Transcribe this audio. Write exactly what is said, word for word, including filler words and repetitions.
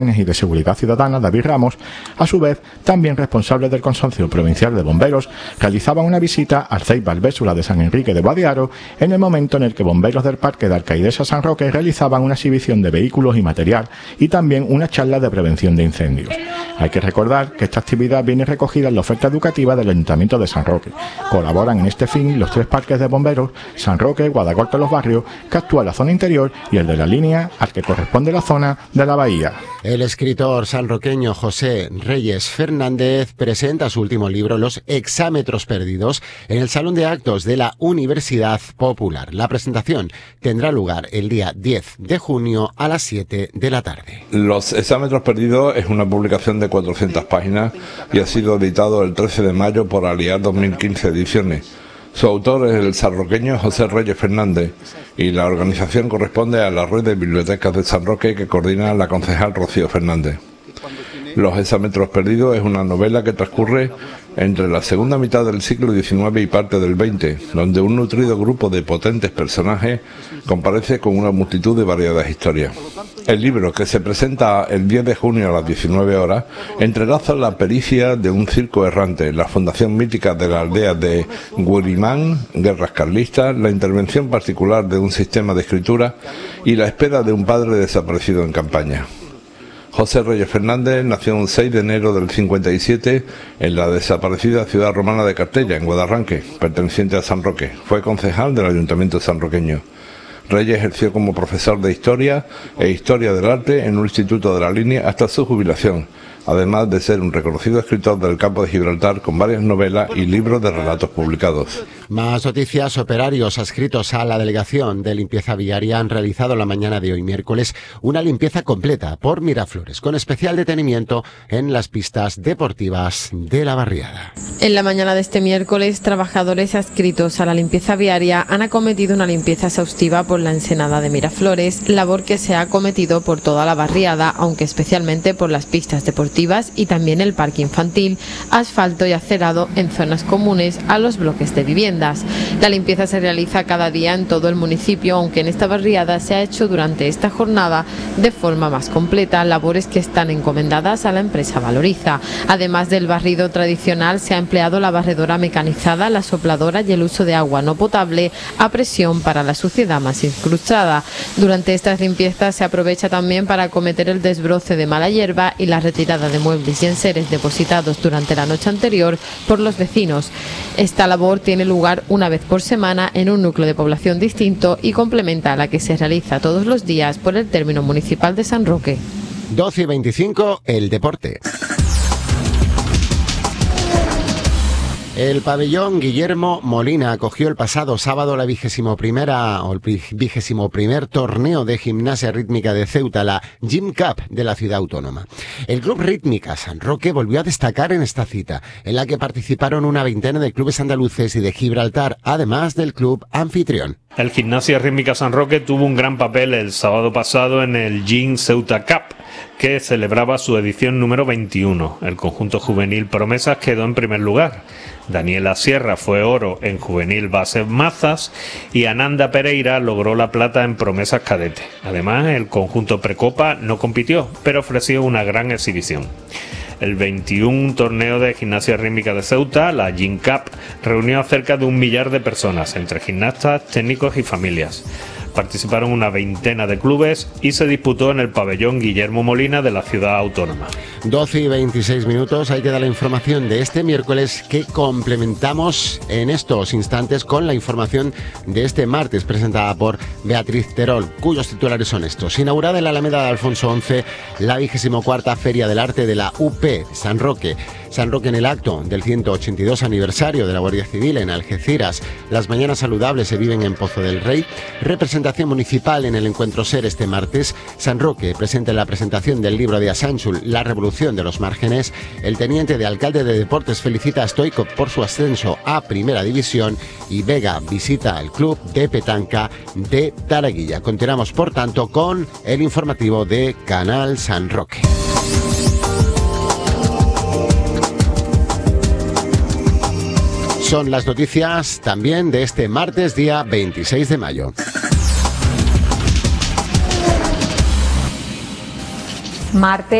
y de Seguridad Ciudadana, David Ramos, a su vez también responsable del Consorcio Provincial de Bomberos, realizaban una visita al C E I Valvésula de San Enrique de Guadiaro en el momento en el que bomberos del Parque de Arcaidesa San Roque realizaban una exhibición de vehículos y material y también una charla de prevención de incendios. Hay que recordar que esta actividad viene recogida en la oferta educativa del Ayuntamiento de San Roque. Colaboran en este fin los tres parques de bomberos, San Roque, Guadagorta Los Barrios, que actúa en la zona interior, y el de la línea al que corresponde la zona de la bahía. El escritor sanroqueño José Reyes Fernández presenta su último libro, Los Exámetros Perdidos, en el Salón de Actos de la Universidad Popular. La presentación tendrá lugar el día diez de junio a las siete de la tarde. Los Exámetros Perdidos es una publicación de cuatrocientas páginas y ha sido editado el trece de mayo por Aliar dos mil quince Ediciones. Su autor es el sanroqueño José Reyes Fernández y la organización corresponde a la red de bibliotecas de San Roque que coordina la concejal Rocío Fernández. Los Exámetros Perdidos es una novela que transcurre entre la segunda mitad del siglo diecinueve y parte del veinte, donde un nutrido grupo de potentes personajes comparece con una multitud de variadas historias. El libro, que se presenta el diez de junio a las diecinueve horas, entrelaza la pericia de un circo errante, la fundación mítica de la aldea de Gurimán, guerras carlistas, la intervención particular de un sistema de escritura y la espera de un padre desaparecido en campaña. José Reyes Fernández nació el seis de enero del cincuenta y siete en la desaparecida ciudad romana de Cartella, en Guadarranque, perteneciente a San Roque. Fue concejal del Ayuntamiento sanroqueño. Reyes ejerció como profesor de Historia e Historia del Arte en un instituto de la línea hasta su jubilación, además de ser un reconocido escritor del campo de Gibraltar con varias novelas y libros de relatos publicados. Más noticias. Operarios adscritos a la Delegación de Limpieza Viaria han realizado la mañana de hoy miércoles una limpieza completa por Miraflores, con especial detenimiento en las pistas deportivas de la barriada. En la mañana de este miércoles, trabajadores adscritos a la limpieza viaria han acometido una limpieza exhaustiva por la ensenada de Miraflores, labor que se ha acometido por toda la barriada, aunque especialmente por las pistas deportivas y también el parque infantil, asfalto y acerado en zonas comunes a los bloques de viviendas. La limpieza se realiza cada día en todo el municipio, aunque en esta barriada se ha hecho durante esta jornada de forma más completa, labores que están encomendadas a la empresa Valoriza. Además del barrido tradicional, se ha empleado la barredora mecanizada, la sopladora y el uso de agua no potable a presión para la suciedad más incrustada. Durante estas limpiezas se aprovecha también para acometer el desbroce de mala hierba y la retirada de muebles y enseres depositados durante la noche anterior por los vecinos. Esta labor tiene lugar una vez por semana en un núcleo de población distinto y complementa a la que se realiza todos los días por el término municipal de San Roque. doce y veinticinco, el deporte. El pabellón Guillermo Molina acogió el pasado sábado la vigésimo primera o el vigésimo primer torneo de gimnasia rítmica de Ceuta, la Gym Cup de la ciudad autónoma. El Club Rítmica San Roque volvió a destacar en esta cita, en la que participaron una veintena de clubes andaluces y de Gibraltar, además del club anfitrión. El Gimnasia Rítmica San Roque tuvo un gran papel el sábado pasado en el Gym Ceuta Cup, que celebraba su edición número veintiuno. El conjunto juvenil Promesas quedó en primer lugar. Daniela Sierra fue oro en juvenil base mazas y Ananda Pereira logró la plata en promesas cadete. Además, el conjunto Precopa no compitió, pero ofreció una gran exhibición. El veintiuno torneo de gimnasia rítmica de Ceuta, la Gym Cup, reunió a cerca de un millar de personas, entre gimnastas, técnicos y familias. Participaron una veintena de clubes y se disputó en el pabellón Guillermo Molina de la ciudad autónoma. doce y veintiséis minutos, ahí queda la información de este miércoles que complementamos en estos instantes con la información de este martes presentada por Beatriz Terol, cuyos titulares son estos. Inaugurada en la Alameda de Alfonso once la vigésimo cuarta Feria del Arte de la U P San Roque. San Roque en el acto del ciento ochenta y dos aniversario de la Guardia Civil en Algeciras. Las mañanas saludables se viven en Pozo del Rey. Representación municipal en el Encuentro Ser este martes. San Roque presenta la presentación del libro de Asánchul, La Revolución de los Márgenes. El teniente de alcalde de Deportes felicita a Stoico por su ascenso a Primera División. Y Vega visita el club de petanca de Taraguilla. Continuamos, por tanto, con el informativo de Canal San Roque. Son las noticias también de este martes, día veintiséis de mayo. martes.